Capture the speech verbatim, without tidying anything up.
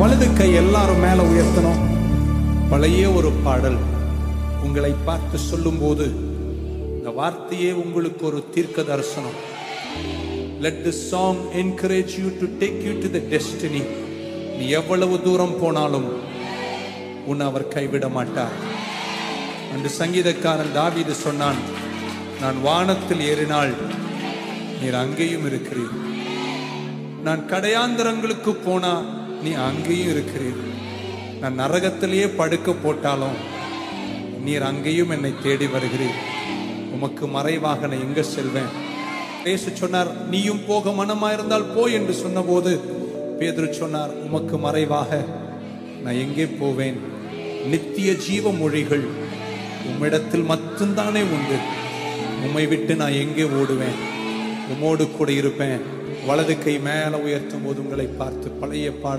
வலது கை எல்லாரும் மேல உயர்த்தணும். பழைய ஒரு பாடல் உங்களை பார்த்து சொல்லும் போது இந்த வார்த்தையே உங்களுக்கு ஒரு தீர்க்க தரிசனம். Let this song encourage you to take you to the destiny. நீ எவ்வளவு தூரம் போனாலும் உன்னை அவர் கைவிட மாட்டார். அந்த சங்கீதக்காரன் தாவீது சொன்னான், நான் வானத்தில் ஏறினால் நீர் அங்கேயும் இருக்கிறீர், நான் கடையாந்தரங்களுக்கு போனா நீ அங்கேயும் இருக்கிறீர், நான் நரகத்திலேயே படுக்க போட்டாலும் நீர் அங்கேயும் என்னை தேடி வருகிறீர், உமக்கு மறைவாக நான் எங்க செல்வேன்? இயேசு சொன்னார், நீயும் போக மனமாயிருந்தால் போய் என்று சொன்ன போது பேதுரு சொன்னார், உமக்கு மறைவாக நான் எங்கே போவேன்? நித்திய ஜீவ மொழிகள் உம்மிடத்தில் மட்டும்தானே உண்டு, உம்மை விட்டு நான் எங்கே ஓடுவேன்? உம்மோடு கூட இருப்பேன். வலது கை மேல உயர்த்தும் போது உங்களை பார்த்து பழைய பாடல்